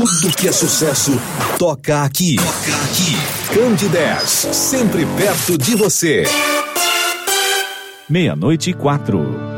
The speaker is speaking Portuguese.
Tudo que é sucesso toca aqui. Toca aqui. Candidez, sempre perto de você. 00:04.